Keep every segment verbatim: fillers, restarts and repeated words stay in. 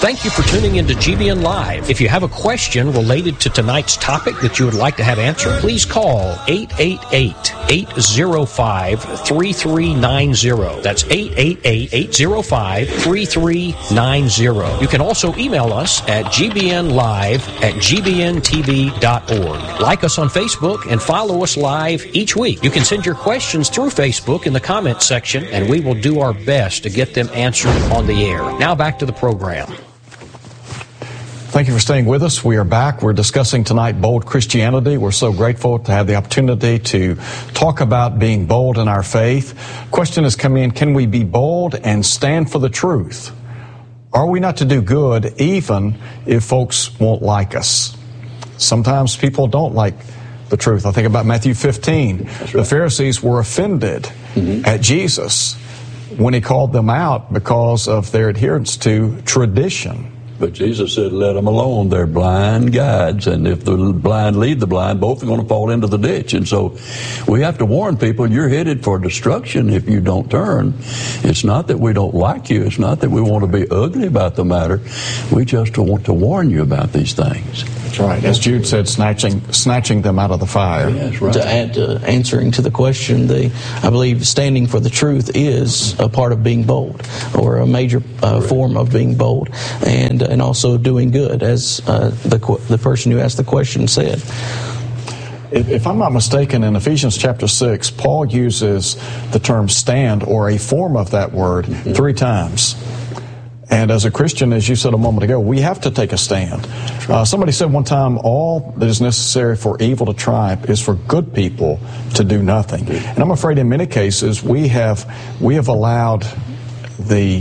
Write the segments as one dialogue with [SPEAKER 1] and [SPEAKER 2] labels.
[SPEAKER 1] Thank you for tuning into G B N Live. If you have a question related to tonight's topic that you would like to have answered, please call eight eight eight, eight zero five, three three nine zero. That's eight eight eight, eight zero five, three three nine zero. You can also email us at g b n live at g b n t v dot org. Like us on Facebook and follow us live each week. You can send your questions through Facebook in the comments section, and we will do our best to get them answered on the air. Now back to the program.
[SPEAKER 2] Thank you for staying with us. We are back. We're discussing tonight bold Christianity. We're so grateful to have the opportunity to talk about being bold in our faith. Question has come in, can we be bold and stand for the truth? Are we not to do good even if folks won't like us? Sometimes people don't like the truth. I think about Matthew fifteen. Right. The Pharisees were offended mm-hmm. at Jesus when he called them out because of their adherence to tradition.
[SPEAKER 3] But Jesus said, let them alone. They're blind guides. And if the blind lead the blind, both are going to fall into the ditch. And so we have to warn people, you're headed for destruction if you don't turn. It's not that we don't like you. It's not that we want to be ugly about the matter. We just want to warn you about these things.
[SPEAKER 2] That's right. As Jude said, snatching snatching them out of the fire.
[SPEAKER 3] Yes, right.
[SPEAKER 4] To add to answering to the question, the, I believe standing for the truth is a part of being bold, or a major uh, form of being bold, and and also doing good, as uh, the the person who asked the question said.
[SPEAKER 2] If, if I'm not mistaken, in Ephesians chapter six, Paul uses the term stand, or a form of that word, mm-hmm. three times. And as a Christian, as you said a moment ago, we have to take a stand. Uh, somebody said one time, all that is necessary for evil to triumph is for good people to do nothing. And I'm afraid in many cases we have we have allowed the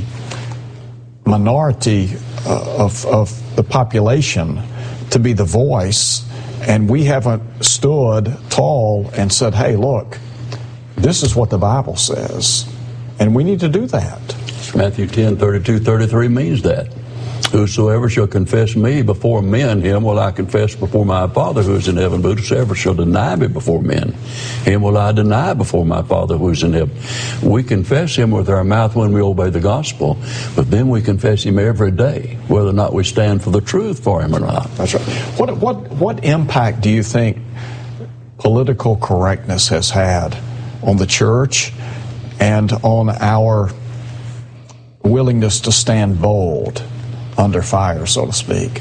[SPEAKER 2] minority uh, of, of the population to be the voice, and we haven't stood tall and said, hey, look, this is what the Bible says, and we need to do that.
[SPEAKER 3] Matthew ten, thirty-two, thirty-three means that. Whosoever shall confess me before men, him will I confess before my Father who is in heaven. But whosoever shall deny me before men, him will I deny before my Father who is in heaven. We confess him with our mouth when we obey the gospel, but then we confess him every day, whether or not we stand for the truth for him or not.
[SPEAKER 2] That's right. What, what, what impact do you think political correctness has had on the church and on our willingness to stand bold under fire, so to speak?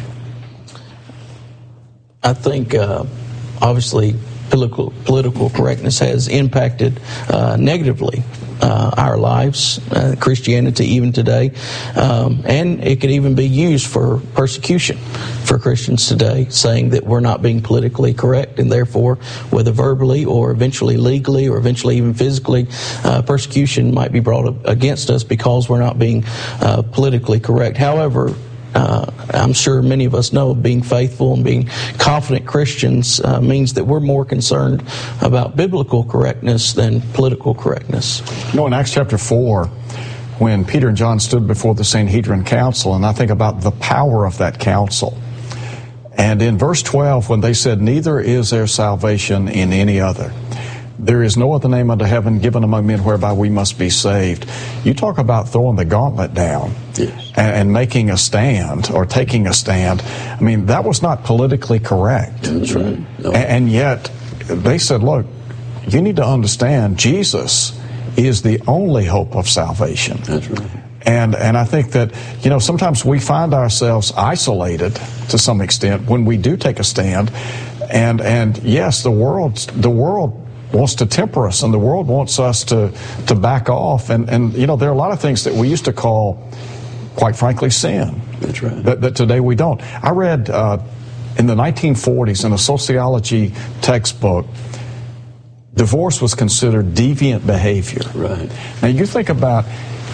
[SPEAKER 4] I think, uh, obviously, political political correctness has impacted uh, negatively uh, our lives, uh, Christianity even today, um, and it could even be used for persecution for Christians today, saying that we're not being politically correct, and therefore, whether verbally or eventually legally or eventually even physically, uh, persecution might be brought against us because we're not being uh, politically correct. However, Uh, I'm sure many of us know being faithful and being confident Christians uh, means that we're more concerned about biblical correctness than political correctness.
[SPEAKER 2] You know, in Acts chapter four, when Peter and John stood before the Sanhedrin council, and I think about the power of that council. And in verse twelve, when they said, neither is there salvation in any other. There is no other name under heaven given among men whereby we must be saved. You talk about throwing the gauntlet down yes. and, and making a stand or taking a stand. I mean, that was not politically correct.
[SPEAKER 3] That's right. No.
[SPEAKER 2] And, and yet they said, look, you need to understand Jesus is the only hope of salvation.
[SPEAKER 3] That's right.
[SPEAKER 2] And and I think that, you know, sometimes we find ourselves isolated to some extent when we do take a stand. And and yes, the world the world wants to temper us, and the world wants us to, to back off. And, and, you know, there are a lot of things that we used to call, quite frankly, sin.
[SPEAKER 3] That's right.
[SPEAKER 2] That, that today we don't. I read uh, in the nineteen forties in a sociology textbook, divorce was considered deviant behavior.
[SPEAKER 3] Right.
[SPEAKER 2] Now, you think about,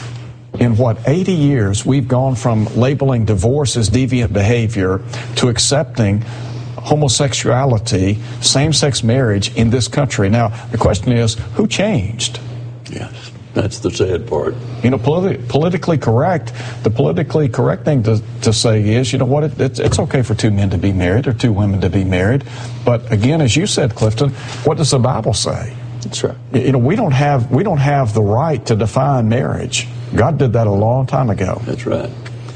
[SPEAKER 2] in what, eighty years, we've gone from labeling divorce as deviant behavior to accepting homosexuality, same-sex marriage in this country. Now, the question is, who changed?
[SPEAKER 3] Yes, that's the sad part.
[SPEAKER 2] You know, politi- politically correct, the politically correct thing to, to say is, you know what, it, it's, it's okay for two men to be married or two women to be married. But again, as you said, Clifton, what does the Bible say?
[SPEAKER 4] That's right.
[SPEAKER 2] You know, we don't have we don't have the right to define marriage. God did that a long time ago.
[SPEAKER 3] That's right.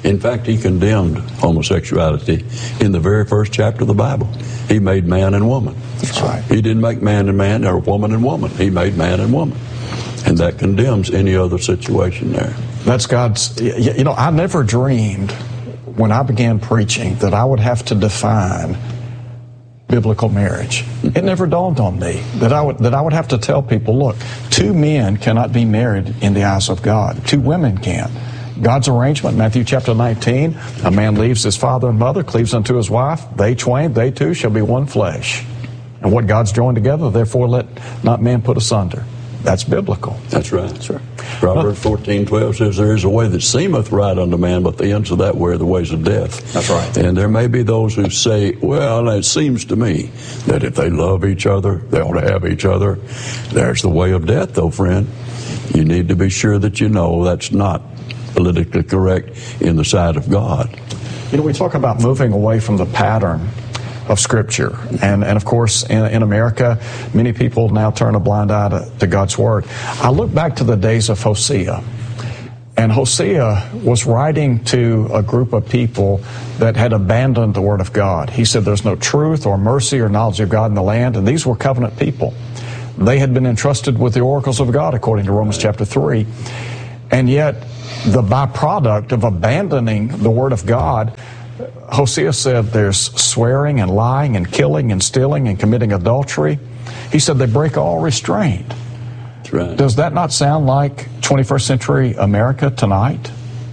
[SPEAKER 3] In fact, he condemned homosexuality in the very first chapter of the Bible. He made man and woman.
[SPEAKER 2] That's right.
[SPEAKER 3] He didn't make man and man or woman and woman. He made man and woman. And that condemns any other situation there.
[SPEAKER 2] That's God's, you know, I never dreamed when I began preaching that I would have to define biblical marriage. It never dawned on me that I would that I would have to tell people, look, two men cannot be married in the eyes of God. Two women can. God's arrangement, Matthew chapter nineteen, a man leaves his father and mother, cleaves unto his wife, they twain, they two shall be one flesh. And what God's joined together, therefore let not man put asunder. That's biblical.
[SPEAKER 3] That's right. That's right. Proverbs fourteen twelve says, there is a way that seemeth right unto man, but the ends of that way are the ways of death.
[SPEAKER 2] That's right.
[SPEAKER 3] And there may be those who say, well, it seems to me that if they love each other, they ought to have each other. There's the way of death, though, friend. You need to be sure that you know that's not politically correct in the sight of God.
[SPEAKER 2] You know, we talk about moving away from the pattern of Scripture. And, and of course, in, in America, many people now turn a blind eye to, to God's Word. I look back to the days of Hosea. And Hosea was writing to a group of people that had abandoned the Word of God. He said there's no truth or mercy or knowledge of God in the land. And these were covenant people. They had been entrusted with the oracles of God, according to Romans chapter three. And yet, the byproduct of abandoning the Word of God, Hosea said there's swearing and lying and killing and stealing and committing adultery. He said they break all restraint.
[SPEAKER 3] That's right.
[SPEAKER 2] Does that not sound like twenty-first century America tonight?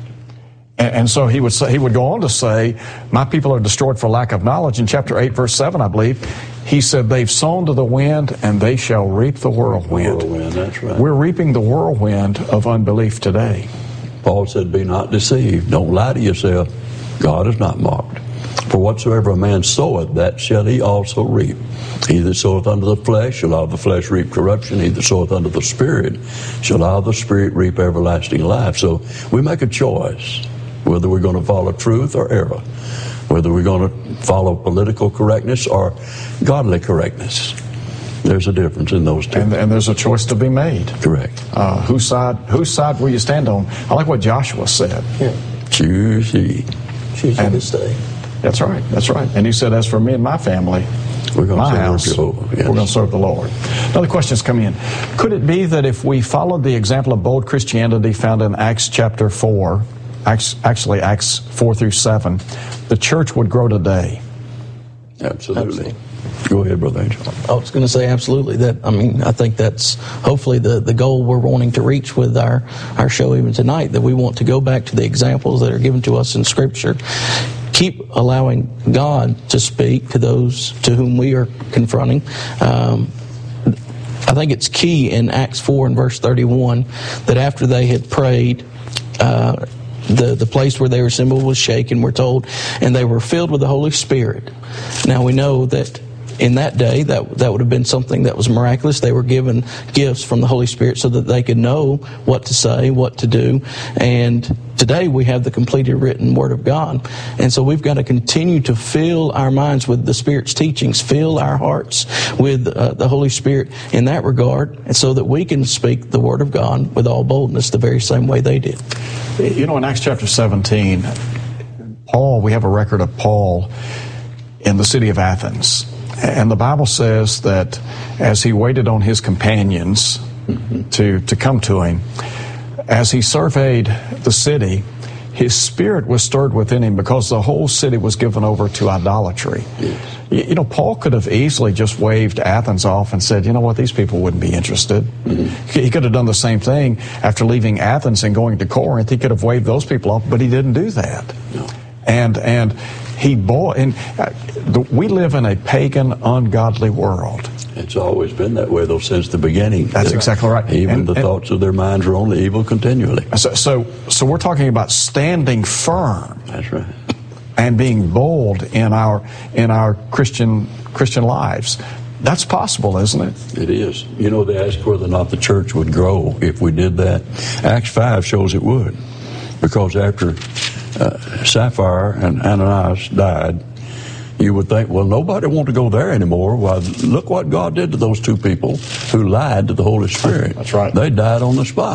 [SPEAKER 2] And, and so he would say, he would go on to say, my people are destroyed for lack of knowledge. In chapter eight, verse seven, I believe, he said they've sown to the wind and they shall reap the whirlwind.
[SPEAKER 3] Whirlwind, that's right.
[SPEAKER 2] We're reaping the whirlwind of unbelief today.
[SPEAKER 3] Paul said, be not deceived. Don't lie to yourself. God is not mocked. For whatsoever a man soweth, that shall he also reap. He that soweth unto the flesh shall out of the flesh reap corruption. He that soweth unto the Spirit shall out of the Spirit reap everlasting life. So we make a choice whether we're going to follow truth or error, whether we're going to follow political correctness or godly correctness. There's a difference in those two.
[SPEAKER 2] And, and there's a choice to be made.
[SPEAKER 3] Correct.
[SPEAKER 2] Uh, whose side whose side will you stand on? I like what Joshua said.
[SPEAKER 4] Yeah.
[SPEAKER 3] Choose ye.
[SPEAKER 4] Choose you this day.
[SPEAKER 2] That's right. That's right. And he said, as for me and my family,
[SPEAKER 3] We're going
[SPEAKER 2] my
[SPEAKER 3] to serve
[SPEAKER 2] house,
[SPEAKER 3] Jehovah. Yes.
[SPEAKER 2] we're going to serve the Lord. Another question's come in. Could it be that if we followed the example of bold Christianity found in Acts chapter four, Acts, actually Acts four through seven, the church would grow today?
[SPEAKER 3] Absolutely.
[SPEAKER 4] Absolutely.
[SPEAKER 3] Go ahead, Brother Angel.
[SPEAKER 4] I was going to say absolutely. That I mean, I think that's hopefully the, the goal we're wanting to reach with our, our show even tonight, that we want to go back to the examples that are given to us in Scripture. Keep allowing God to speak to those to whom we are confronting. Um, I think it's key in Acts four and verse thirty-one that after they had prayed, uh, the, the place where they were assembled was shaken, we're told, and they were filled with the Holy Spirit. Now we know that in that day, that that would have been something that was miraculous. They were given gifts from the Holy Spirit so that they could know what to say, what to do. And today we have the completed written Word of God. And so we've got to continue to fill our minds with the Spirit's teachings, fill our hearts with uh, the Holy Spirit in that regard, and so that we can speak the Word of God with all boldness the very same way they did.
[SPEAKER 2] You know, in Acts chapter seventeen, Paul, we have a record of Paul in the city of Athens. And the Bible says that as he waited on his companions to, to come to him, as he surveyed the city, his spirit was stirred within him because the whole city was given over to idolatry. Yes. You, you know, Paul could have easily just waved Athens off and said, you know what, these people wouldn't be interested. Mm-hmm. He could have done the same thing after leaving Athens and going to Corinth. He could have waved those people off, but he didn't do that.
[SPEAKER 3] No.
[SPEAKER 2] And, and he bought, and we live in a pagan, ungodly world.
[SPEAKER 3] It's always been that way, though, since the beginning.
[SPEAKER 2] That's exactly right.
[SPEAKER 3] Even
[SPEAKER 2] and,
[SPEAKER 3] the
[SPEAKER 2] and,
[SPEAKER 3] thoughts of their minds are only evil continually.
[SPEAKER 2] So, so, so we're talking about standing firm.
[SPEAKER 3] That's right.
[SPEAKER 2] And being bold in our in our Christian Christian lives. That's possible, isn't it?
[SPEAKER 3] It is. You know, they asked whether or not the church would grow if we did that. Acts five shows it would, because after uh, Sapphira and Ananias died, you would think, well, nobody want to go there anymore. Well, look what God did to those two people who lied to the Holy Spirit.
[SPEAKER 2] That's right.
[SPEAKER 3] They died on the spot.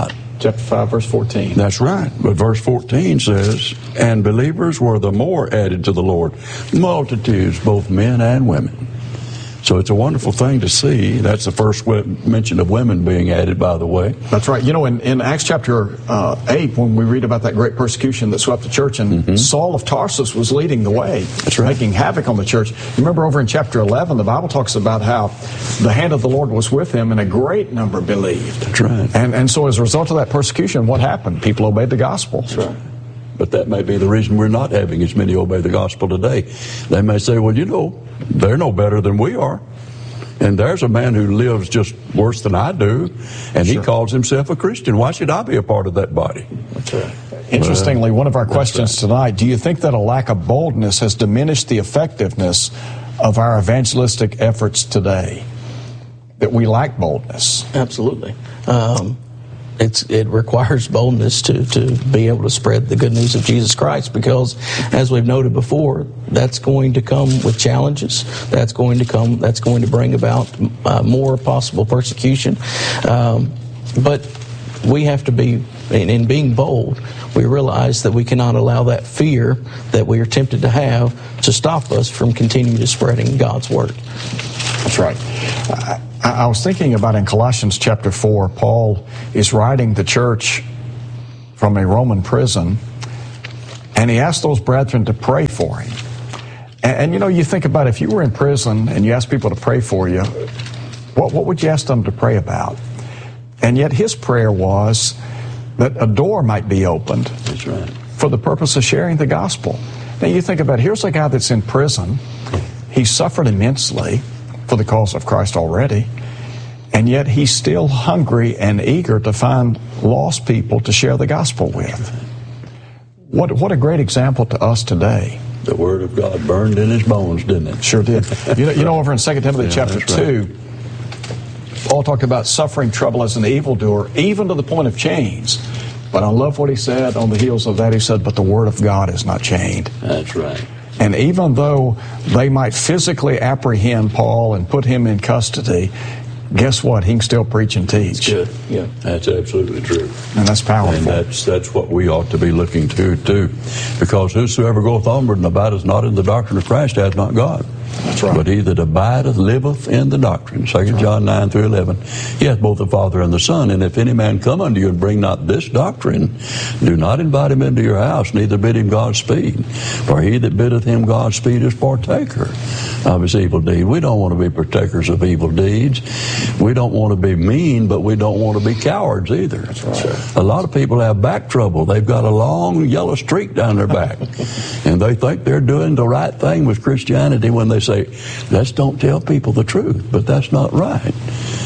[SPEAKER 2] chapter five, verse fourteen.
[SPEAKER 3] That's right. But verse fourteen says, and believers were the more added to the Lord, multitudes, both men and women. So it's a wonderful thing to see. That's the first mention of women being added, by the way.
[SPEAKER 2] That's right. You know, in, in Acts chapter uh, eight, when we read about that great persecution that swept the church, and mm-hmm. Saul of Tarsus was leading the way, That's right. making havoc on the church. You remember over in chapter eleven, the Bible talks about how the hand of the Lord was with him, and a great number believed.
[SPEAKER 3] That's right.
[SPEAKER 2] And, and so as a result of that persecution, what happened? People obeyed the gospel.
[SPEAKER 3] That's right. But that may be the reason we're not having as many obey the gospel today. They may say, well, you know, they're no better than we are. And there's a man who lives just worse than I do, and sure. he calls himself a Christian. Why should I be a part of that body?
[SPEAKER 2] That's right. Interestingly, one of our questions right. tonight, do you think that a lack of boldness has diminished the effectiveness of our evangelistic efforts today? That we lack boldness?
[SPEAKER 4] Absolutely. Um, It's, it requires boldness to, to be able to spread the good news of Jesus Christ, because, as we've noted before, that's going to come with challenges. That's going to come. That's going to bring about uh, more possible persecution. Um, but we have to be, in, in being bold, we realize that we cannot allow that fear that we are tempted to have to stop us from continuing to spreading God's word.
[SPEAKER 2] That's right. I, I was thinking about in Colossians chapter four, Paul is writing the church from a Roman prison, and he asked those brethren to pray for him. And, and you know, you think about if you were in prison and you asked people to pray for you, what, what would you ask them to pray about? And yet his prayer was that a door might be opened.
[SPEAKER 3] That's right.
[SPEAKER 2] For the purpose of sharing the gospel. Now you think about it, here's a guy that's in prison. He suffered immensely for the cause of Christ already, and yet he's still hungry and eager to find lost people to share the gospel with. What what a great example to us today.
[SPEAKER 3] The word of God burned in his bones, didn't it?
[SPEAKER 2] Sure did. You know, you know over in Second Timothy
[SPEAKER 3] yeah,
[SPEAKER 2] chapter
[SPEAKER 3] right.
[SPEAKER 2] two, Paul talked about suffering trouble as an evildoer, even to the point of chains. But I love what he said on the heels of that. He said, but the word of God is not chained.
[SPEAKER 3] That's right.
[SPEAKER 2] And even though they might physically apprehend Paul and put him in custody, guess what? He can still preach and teach.
[SPEAKER 3] That's good. Yeah, that's absolutely true.
[SPEAKER 2] And that's powerful.
[SPEAKER 3] And that's that's what we ought to be looking to, too. Because whosoever goeth onward and abideth not in the doctrine of Christ hath not God.
[SPEAKER 2] That's right.
[SPEAKER 3] But he that abideth liveth in the doctrine. Second John nine through eleven. He hath both the Father and the Son. And if any man come unto you and bring not this doctrine, do not invite him into your house, neither bid him Godspeed. For he that biddeth him Godspeed is partaker of his evil deed. We don't want to be partakers of evil deeds. We don't want to be mean, but we don't want to be cowards either.
[SPEAKER 2] That's right.
[SPEAKER 3] A lot of people have back trouble. They've got a long yellow streak down their back. And they think they're doing the right thing with Christianity when they say, let's don't tell people the truth. But that's not right.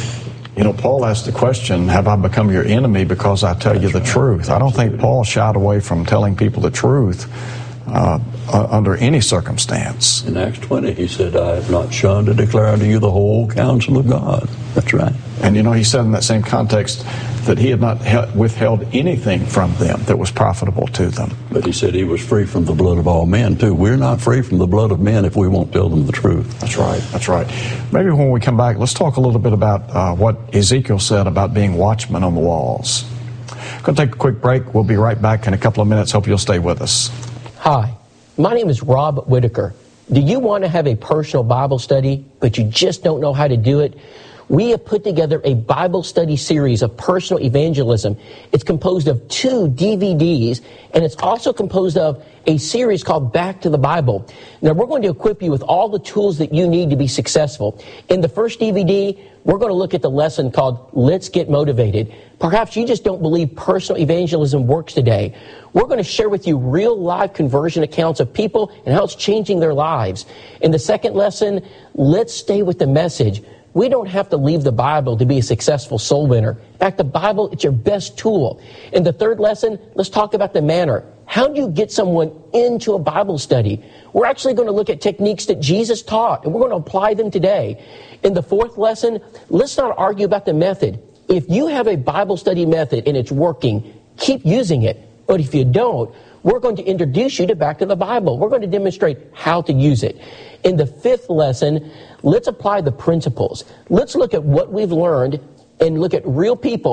[SPEAKER 2] You know, Paul asked the question, have I become your enemy because I tell
[SPEAKER 3] That's
[SPEAKER 2] you the
[SPEAKER 3] right.
[SPEAKER 2] truth?
[SPEAKER 3] Absolutely.
[SPEAKER 2] I don't think Paul shied away from telling people the truth uh, uh, under any circumstance.
[SPEAKER 3] In Acts twenty, he said, I have not shunned to declare unto you the whole counsel of God. That's right.
[SPEAKER 2] And you know, he said in that same context that he had not he- withheld anything from them that was profitable to them.
[SPEAKER 3] But he said he was free from the blood of all men, too. We're not free from the blood of men if we won't tell them the truth.
[SPEAKER 2] That's right. That's right. Maybe when we come back, let's talk a little bit about uh, what Ezekiel said about being watchmen on the walls. I'm going to take a quick break. We'll be right back in a couple of minutes. Hope you'll stay with us.
[SPEAKER 1] Hi, my name is Rob Whitaker. Do you want to have a personal Bible study, but you just don't know how to do it? We have put together a Bible study series of personal evangelism. It's composed of two D V Ds, and it's also composed of a series called Back to the Bible. Now, we're going to equip you with all the tools that you need to be successful. In the first D V D, we're going to look at the lesson called Let's Get Motivated. Perhaps you just don't believe personal evangelism works today. We're going to share with you real live conversion accounts of people and how it's changing their lives. In the second lesson, let's stay with the message. We don't have to leave the Bible to be a successful soul winner. In fact, the Bible, it's your best tool. In the third lesson, let's talk about the manner. How do you get someone into a Bible study? We're actually going to look at techniques that Jesus taught, and we're going to apply them today. In the fourth lesson, let's not argue about the method. If you have a Bible study method and it's working, keep using it. But if you don't, we're going to introduce you to Back to the Bible. We're going to demonstrate how to use it. In the fifth lesson, let's apply the principles. Let's look at what we've learned and look at real people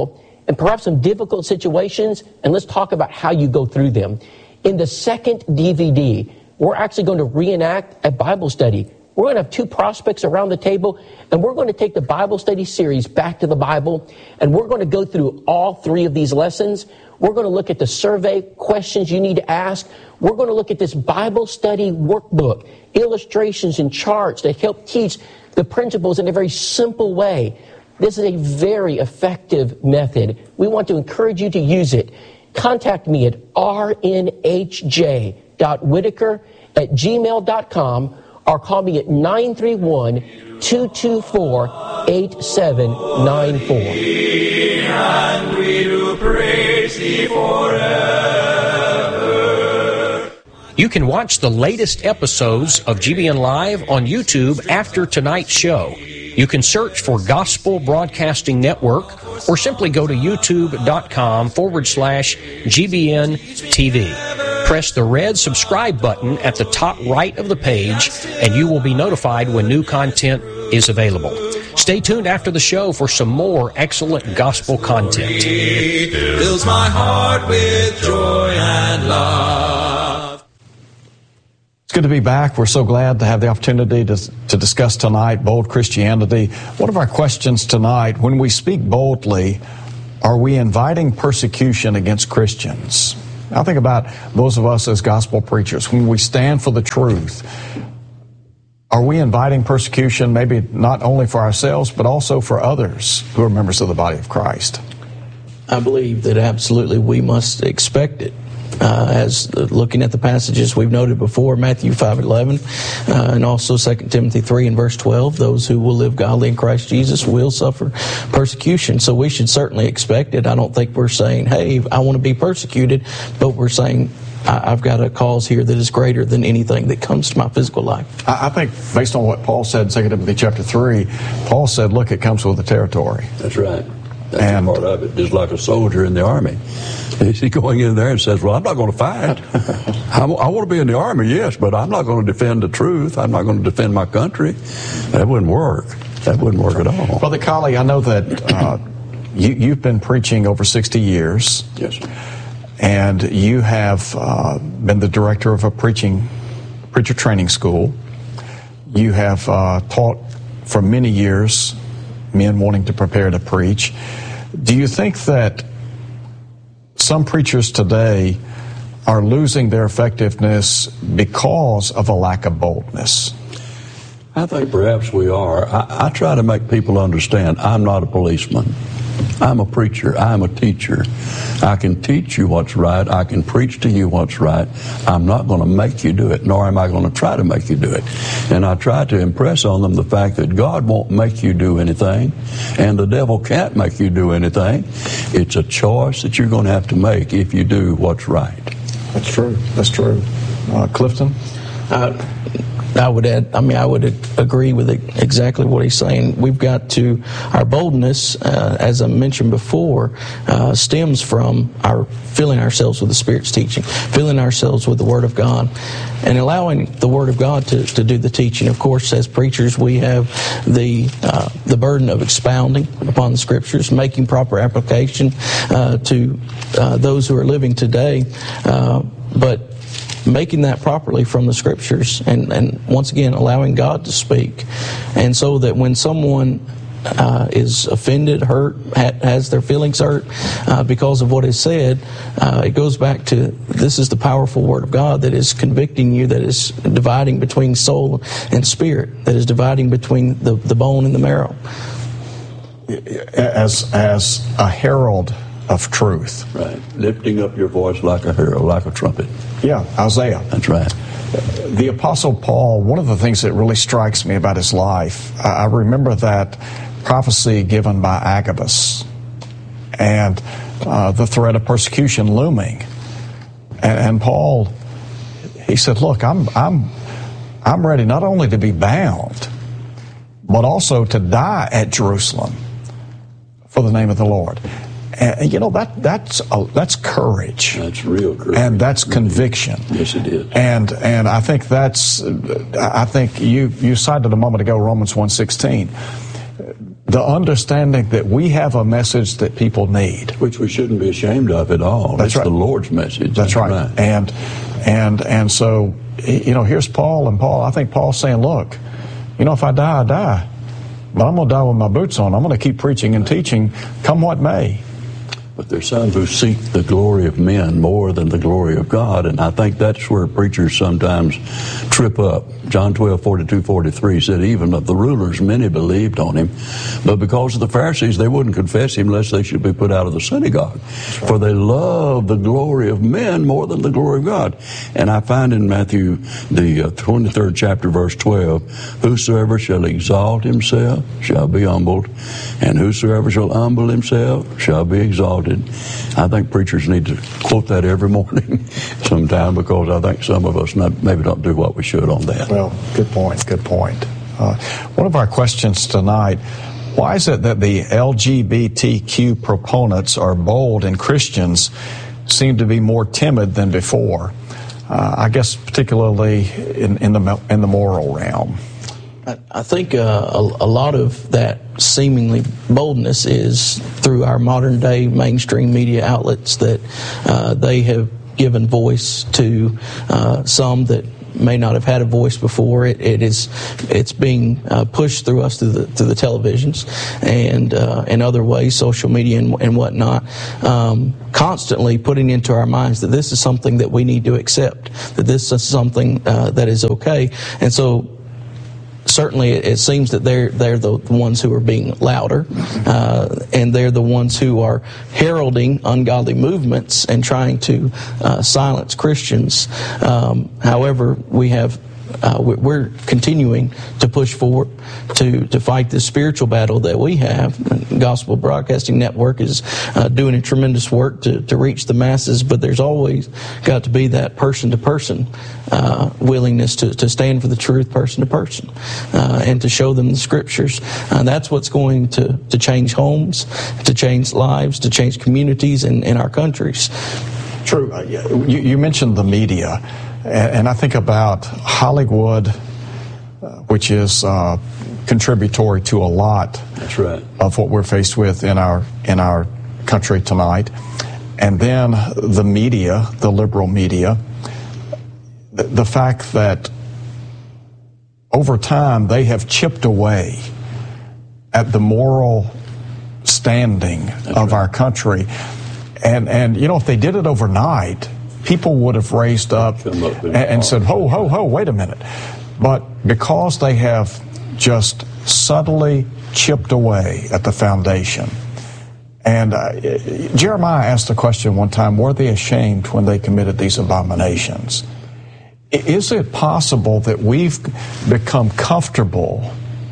[SPEAKER 5] and perhaps some difficult situations, and let's talk about how you go through them. In the second D V D, we're actually going to reenact a Bible study. We're going to have two prospects around the table, and we're going to take the Bible study series back to the Bible, and we're going to go through all three of these lessons. We're going to look at the survey questions you need to ask. We're going to look at this Bible study workbook, illustrations and charts that help teach the principles in a very simple way. This is a very effective method. We want to encourage you to use it. Contact me at r n h j dot whitaker at gmail dot com or call me at nine three one, two two four, eight seven nine four. And we do praise thee forever.
[SPEAKER 1] You can watch the latest episodes of G B N Live on YouTube after tonight's show. You can search for Gospel Broadcasting Network or simply go to youtube.com forward slash GBN TV. Press the red subscribe button at the top right of the page and you will be notified when new content is available. Stay tuned after the show for some more excellent gospel content.
[SPEAKER 6] It fills my heart with joy and love.
[SPEAKER 2] It's good to be back. We're so glad to have the opportunity to, to discuss tonight bold Christianity. One of our questions tonight, when we speak boldly, are we inviting persecution against Christians? I think about those of us as gospel preachers. When we stand for the truth, are we inviting persecution maybe not only for ourselves, but also for others who are members of the body of Christ?
[SPEAKER 4] I believe that absolutely we must expect it. Uh, as uh, looking at the passages we've noted before, Matthew five eleven, uh, and also Second Timothy three and verse twelve, those who will live godly in Christ Jesus will suffer persecution. So we should certainly expect it. I don't think we're saying, hey, I want to be persecuted, but we're saying, I- I've got a cause here that is greater than anything that comes to my physical life.
[SPEAKER 2] I, I think based on what Paul said in Second Timothy chapter three, Paul said, look, it comes with the territory.
[SPEAKER 3] That's right. That's
[SPEAKER 2] And-
[SPEAKER 3] a part of it. Just like a soldier in the army. Is he going in there and says, well, I'm not going to fight. I, w- I want to be in the army, yes, but I'm not going to defend the truth. I'm not going to defend my country. That wouldn't work. That wouldn't work at all.
[SPEAKER 2] Brother Colley, I know that uh, you, you've been preaching over sixty years.
[SPEAKER 3] Yes, sir.
[SPEAKER 2] And you have uh, been the director of a preaching preacher training school. You have uh, taught for many years men wanting to prepare to preach. Do you think that some preachers today are losing their effectiveness because of a lack of boldness?
[SPEAKER 3] I think perhaps we are. I, I try to make people understand I'm not a policeman. I'm a preacher. I'm a teacher. I can teach you what's right. I can preach to you what's right. I'm not going to make you do it, nor am I going to try to make you do it. And I try to impress on them the fact that God won't make you do anything, and the devil can't make you do anything. It's a choice that you're going to have to make if you do what's right.
[SPEAKER 2] That's true. That's true. Uh, Clifton?
[SPEAKER 4] Uh, I would add, I mean, I would agree with exactly what he's saying. We've got to, our boldness, uh, as I mentioned before, uh, stems from our filling ourselves with the Spirit's teaching, filling ourselves with the Word of God, and allowing the Word of God to, to do the teaching. Of course, as preachers, we have the uh, the burden of expounding upon the Scriptures, making proper application uh, to uh, those who are living today, uh, but making that properly from the Scriptures, and, and once again allowing God to speak, and so that when someone uh, is offended, hurt, ha- has their feelings hurt uh, because of what is said, uh, it goes back to this is the powerful Word of God that is convicting you, that is dividing between soul and spirit, that is dividing between the, the bone and the marrow.
[SPEAKER 2] As as a herald of truth.
[SPEAKER 3] Right. Lifting up your voice like a herald, like a trumpet.
[SPEAKER 2] Yeah, Isaiah.
[SPEAKER 3] That's right.
[SPEAKER 2] The Apostle Paul, one of the things that really strikes me about his life, I remember that prophecy given by Agabus and uh, the threat of persecution looming. And, and Paul, he said, look, I'm, I'm, I'm ready not only to be bound, but also to die at Jerusalem for the name of the Lord. And, you know, that that's uh, that's courage.
[SPEAKER 3] That's real courage.
[SPEAKER 2] And that's conviction.
[SPEAKER 3] Yes, it is.
[SPEAKER 2] And and I think that's, I think you, you cited a moment ago Romans one sixteen. the understanding that we have a message that people need.
[SPEAKER 3] Which we shouldn't be ashamed of at all.
[SPEAKER 2] That's
[SPEAKER 3] it's
[SPEAKER 2] right.
[SPEAKER 3] the Lord's message.
[SPEAKER 2] That's, That's right. right. And, and, and so, you know, here's Paul, and Paul, I think Paul's saying, look, you know, if I die, I die. But I'm going to die with my boots on. I'm going to keep preaching and teaching, come what may.
[SPEAKER 3] But there's some who seek the glory of men more than the glory of God, and I think that's where preachers sometimes trip up. John twelve, forty-two, forty-three said, even of the rulers, many believed on him, but because of the Pharisees, they wouldn't confess him lest they should be put out of the synagogue. Right. For they love the glory of men more than the glory of God. And I find in Matthew, the twenty-third chapter, verse twelve, whosoever shall exalt himself shall be humbled, and whosoever shall humble himself shall be exalted. I think preachers need to quote that every morning sometime, because I think some of us not, maybe don't do what we should on that.
[SPEAKER 2] Well, good point, good point. Uh, one of our questions tonight, why is it that the L G B T Q proponents are bold and Christians seem to be more timid than before? Uh, I guess particularly in, in, the, in the moral realm.
[SPEAKER 4] I think uh, a, a lot of that seemingly boldness is through our modern day mainstream media outlets, that uh, they have given voice to uh, some that may not have had a voice before. It, it is it's being uh, pushed through us through the through the televisions and uh, in other ways, social media and, and whatnot, um, constantly putting into our minds that this is something that we need to accept, that this is something uh, that is okay, and so. Certainly, it seems that they're they're the ones who are being louder, uh, and they're the ones who are heralding ungodly movements and trying to uh, silence Christians. Um, however, we have uh, we're continuing to push forward to to fight this spiritual battle that we have. The Gospel Broadcasting Network is uh, doing a tremendous work to to reach the masses, but there's always got to be that person to person willingness to to stand for the truth, person to person, uh, and to show them the scriptures. Uh, that's what's going to to change homes, to change lives, to change communities in in our countries.
[SPEAKER 2] True. Uh, you, you mentioned the media, and, and I think about Hollywood, uh, which is uh, contributory to a lot.
[SPEAKER 3] That's right.
[SPEAKER 2] Of what we're faced with in our in our country tonight, and then the media, the liberal media. The, the fact that over time they have chipped away at the moral standing That's of right. our country. And, and, you know, if they did it overnight, people would have raised up and, and said, ho, ho, ho, wait a minute. But because they have just subtly chipped away at the foundation. And uh, Jeremiah asked the question one time, were they ashamed when they committed these abominations? Is it possible that we've become comfortable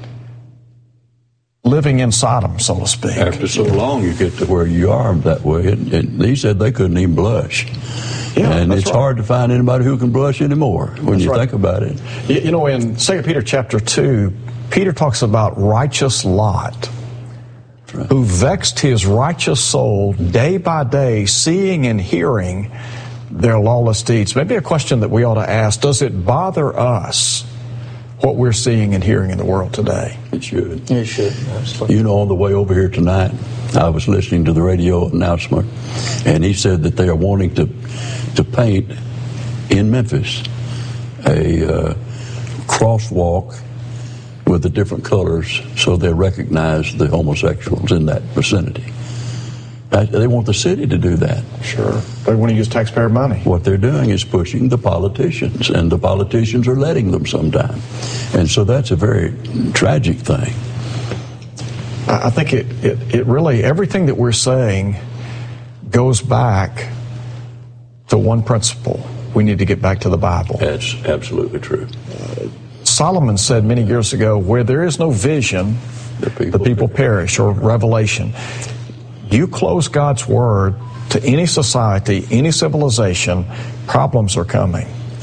[SPEAKER 2] living in Sodom, so to speak?
[SPEAKER 3] After so long, you get to where you are that way. And, and he said they couldn't even blush.
[SPEAKER 2] Yeah,
[SPEAKER 3] and it's
[SPEAKER 2] right.
[SPEAKER 3] hard to find anybody who can blush anymore when
[SPEAKER 2] that's
[SPEAKER 3] you
[SPEAKER 2] right.
[SPEAKER 3] think about it.
[SPEAKER 2] You, you know, in Second Peter chapter two, Peter talks about righteous Lot, right. who vexed his righteous soul day by day, seeing and hearing their lawless deeds. Maybe a question that we ought to ask, does it bother us what we're seeing and hearing in the world today?
[SPEAKER 3] It should.
[SPEAKER 4] It should. Absolutely.
[SPEAKER 3] You know, on the way over here tonight, I was listening to the radio announcement, and he said that they are wanting to to paint in Memphis a uh, crosswalk with the different colors so they recognize the homosexuals in that vicinity. They want the city to do that.
[SPEAKER 2] Sure. They want to use taxpayer money.
[SPEAKER 3] What they're doing is pushing the politicians, and the politicians are letting them sometime. And so that's a very tragic thing.
[SPEAKER 2] I think it, it, it really, everything that we're saying goes back to one principle. We need to get back to the Bible.
[SPEAKER 3] That's absolutely true.
[SPEAKER 2] Uh, Solomon said many years ago, where there is no vision, the people, the people perish, or revelation. You close God's Word to any society, any civilization, problems are coming.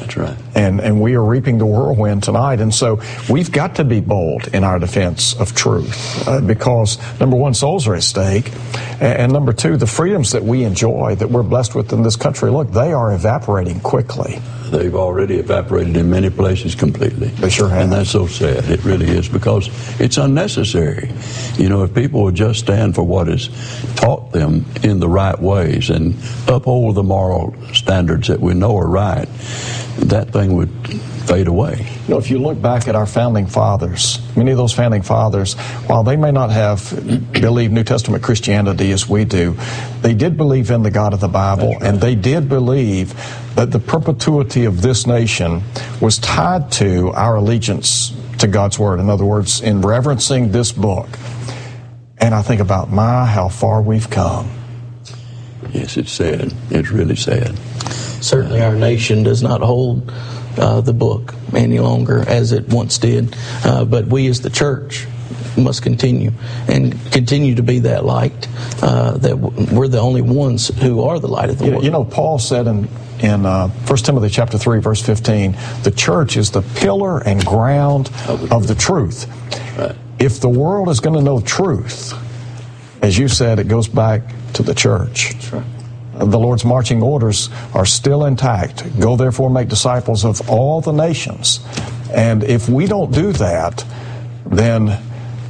[SPEAKER 3] That's right.
[SPEAKER 2] And and we are reaping the whirlwind tonight. And so we've got to be bold in our defense of truth uh, because, number one, souls are at stake. And, and number two, the freedoms that we enjoy, that we're blessed with in this country, look, they are evaporating quickly.
[SPEAKER 3] They've already evaporated in many places completely.
[SPEAKER 2] They sure have.
[SPEAKER 3] And that's so sad. It really is, because it's unnecessary. You know, if people would just stand for what is taught them in the right ways and uphold the moral standards that we know are right, that thing would fade away.
[SPEAKER 2] You know, if you look back at our founding fathers, many of those founding fathers, while they may not have believed New Testament Christianity as we do, they did believe in the God of the Bible, right. And they did believe that the perpetuity of this nation was tied to our allegiance to God's Word. In other words, in reverencing this book. And I think about, my, how far we've come.
[SPEAKER 3] Yes, it's sad. It's really sad.
[SPEAKER 4] Certainly our nation does not hold uh, the book any longer as it once did. Uh, but we as the church must continue and continue to be that light, uh, that we're the only ones who are the light of the
[SPEAKER 2] you,
[SPEAKER 4] world.
[SPEAKER 2] You know, Paul said in, in uh, First Timothy chapter three, verse fifteen, the church is the pillar and ground of the truth.
[SPEAKER 3] Right.
[SPEAKER 2] If the world is going to know truth, as you said, it goes back to the church.
[SPEAKER 3] That's right.
[SPEAKER 2] The Lord's marching orders are still intact. Go therefore make disciples of all the nations. And if we don't do that, then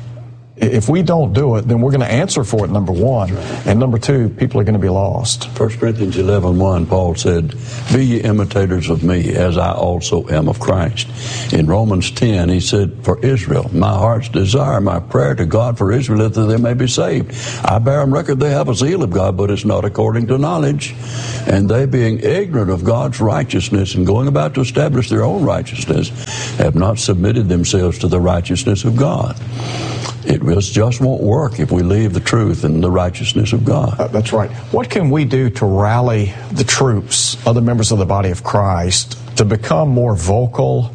[SPEAKER 2] if we don't do it, then we're going to answer for it, number one. Right. And number two, people are going to be lost.
[SPEAKER 3] First Corinthians eleven one, Paul said, be ye imitators of me, as I also am of Christ. In Romans ten, he said, for Israel, my heart's desire, my prayer to God for Israel, that they may be saved. I bear them record they have a zeal of God, but it's not according to knowledge. And they, being ignorant of God's righteousness and going about to establish their own righteousness, have not submitted themselves to the righteousness of God. It just won't work if we leave the truth and the righteousness of God.
[SPEAKER 2] Uh, that's right. What can we do to rally the troops, other members of the body of Christ, to become more vocal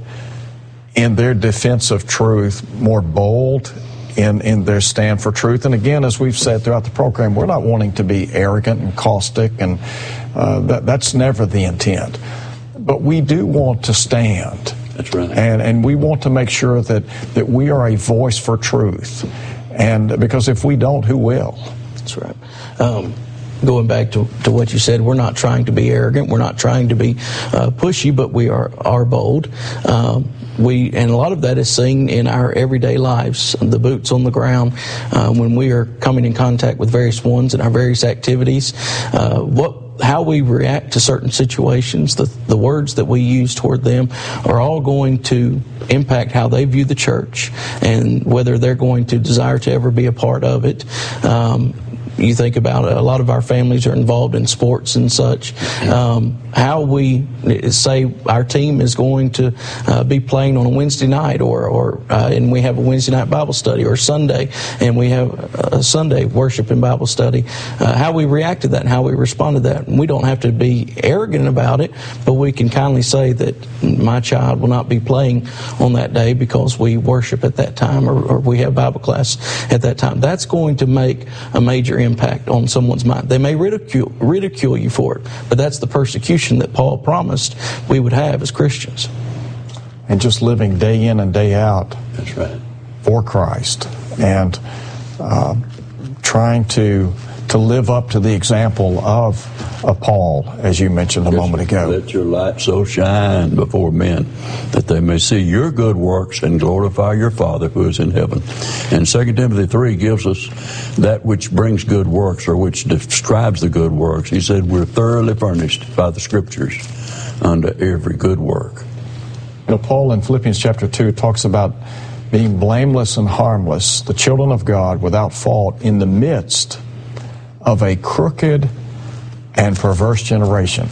[SPEAKER 2] in their defense of truth, more bold in, in their stand for truth? And again, as we've said throughout the program, we're not wanting to be arrogant and caustic, and uh, that, that's never the intent. But we do want to stand.
[SPEAKER 3] That's right.
[SPEAKER 2] And and we want to make sure that, that we are a voice for truth. And because if we don't, who will?
[SPEAKER 4] That's right. Um, going back to, to what you said, we're not trying to be arrogant. We're not trying to be uh, pushy, but we are, are bold. Um, we and a lot of that is seen in our everyday lives, the boots on the ground, uh, when we are coming in contact with various ones in our various activities. Uh, what How we react to certain situations, the, the words that we use toward them are all going to impact how they view the church and whether they're going to desire to ever be a part of it. Um, you think about it, a lot of our families are involved in sports and such. Um, how we say our team is going to uh, be playing on a Wednesday night, or, or uh, and we have a Wednesday night Bible study, or Sunday, and we have a Sunday worship and Bible study. Uh, how we react to that and how we respond to that. We don't have to be arrogant about it, but we can kindly say that my child will not be playing on that day because we worship at that time, or, or we have Bible class at that time. That's going to make a major impact on someone's mind. They may ridicule, ridicule you for it, but that's the persecution that Paul promised we would have as Christians.
[SPEAKER 2] And just living day in and day out.
[SPEAKER 3] That's right.
[SPEAKER 2] For Christ, and uh, trying to to live up to the example of, of Paul, as you mentioned a yes, moment ago.
[SPEAKER 3] Let your light so shine before men that they may see your good works and glorify your Father who is in heaven. And Second Timothy three gives us that which brings good works, or which describes the good works. He said we're thoroughly furnished by the Scriptures unto every good work.
[SPEAKER 2] You know, Paul in Philippians chapter two talks about being blameless and harmless, the children of God without fault in the midst of a crooked and perverse generation.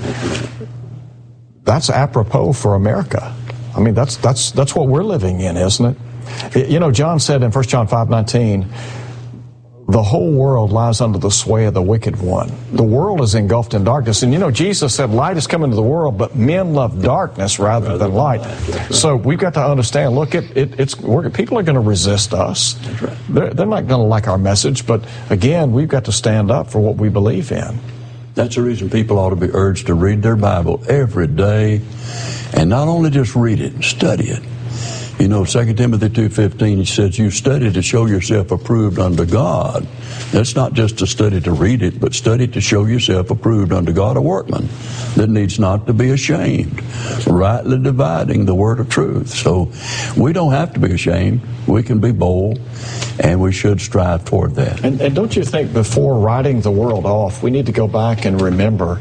[SPEAKER 2] That's apropos for America. I mean, that's that's that's what we're living in, isn't it? You know, John said in First John five nineteen, the whole world lies under the sway of the wicked one. The world is engulfed in darkness. And you know, Jesus said light has come into the world, but men love darkness rather, rather than light. Right. So we've got to understand, look, it, it, it's we're, people are going to resist us. Right. They're, they're not going to like our message, but again, we've got to stand up for what we believe in.
[SPEAKER 3] That's the reason people ought to be urged to read their Bible every day And not only just read it, study it. You know, Second Timothy two fifteen, he says, you study to show yourself approved unto God. That's not just to study to read it, but study to show yourself approved unto God, a workman that needs not to be ashamed, rightly dividing the word of truth. So we don't have to be ashamed. We can be bold, and we should strive toward that.
[SPEAKER 2] And, and don't you think before writing the world off, we need to go back and remember,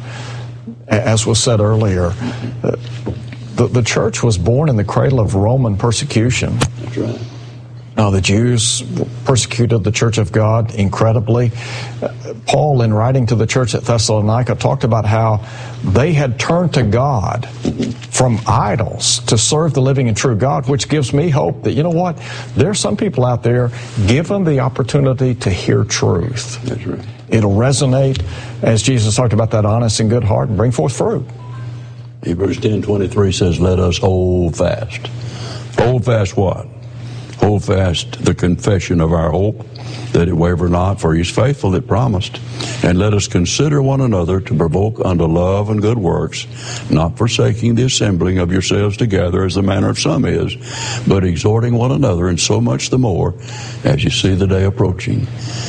[SPEAKER 2] as was said earlier, uh, The, the church was born in the cradle of Roman persecution.
[SPEAKER 3] That's right.
[SPEAKER 2] Now, the Jews persecuted the church of God incredibly. Uh, Paul, in writing to the church at Thessalonica, talked about how they had turned to God from idols to serve the living and true God, which gives me hope that, you know what, there's some people out there, give them the opportunity to hear truth.
[SPEAKER 3] That's right.
[SPEAKER 2] It'll resonate, as Jesus talked about, that honest and good heart, and bring forth fruit.
[SPEAKER 3] Hebrews ten twenty-three says, let us hold fast. Hold fast what? Hold fast the confession of our hope, that it waver not, for he's faithful that promised. And let us consider one another to provoke unto love and good works, not forsaking the assembling of yourselves together as the manner of some is, but exhorting one another, and so much the more as you see the day approaching.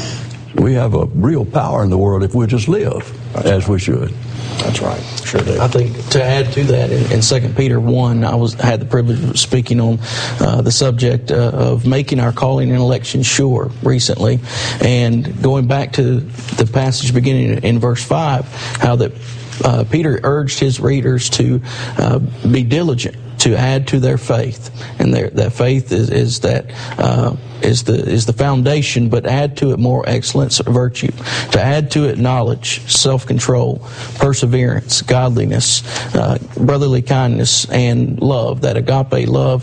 [SPEAKER 3] We have a real power in the world if we just live That's as right. we should.
[SPEAKER 2] That's right. Sure do.
[SPEAKER 4] I think to add to that, in, in Second Peter one, I was had the privilege of speaking on uh, the subject uh, of making our calling and election sure recently, and going back to the passage beginning in verse five, how that uh, Peter urged his readers to uh, be diligent to add to their faith, and their, that faith is, is that uh, is the is the foundation. But add to it more excellence, virtue. To add to it knowledge, self-control, perseverance, godliness, uh, brotherly kindness, and love. That agape love